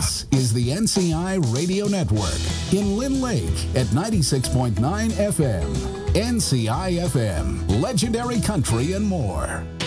This is the NCI Radio Network in Lynn Lake at 96.9 FM. NCI FM, legendary country and more.